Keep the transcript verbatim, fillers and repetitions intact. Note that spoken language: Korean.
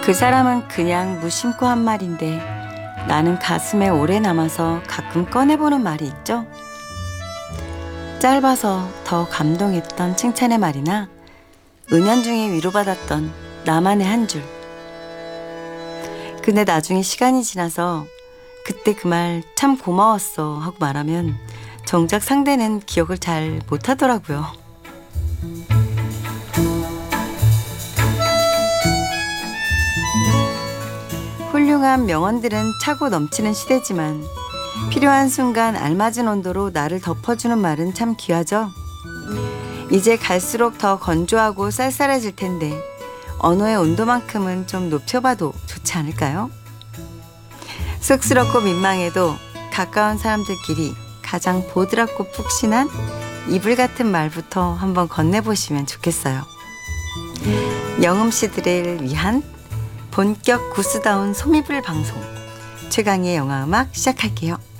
그 사람은 그냥 무심코 한 말인데 나는 가슴에 오래 남아서 가끔 꺼내보는 말이 있죠. 짧아서 더 감동했던 칭찬의 말이나 은연중에 위로받았던 나만의 한 줄. 근데 나중에 시간이 지나서 그때 그 말 참 고마웠어 하고 말하면 정작 상대는 기억을 잘 못하더라고요. 훌륭한 명언들은 차고 넘치는 시대지만 필요한 순간 알맞은 온도로 나를 덮어주는 말은 참 귀하죠. 이제 갈수록 더 건조하고 쌀쌀해질 텐데 언어의 온도만큼은 좀 높여봐도 좋지 않을까요? 쑥스럽고 민망해도 가까운 사람들끼리 가장 보드랍고 푹신한 이불 같은 말부터 한번 건네보시면 좋겠어요. 영음 씨들을 위한 본격 구스다운 소미불 방송 최강의 영화음악 시작할게요.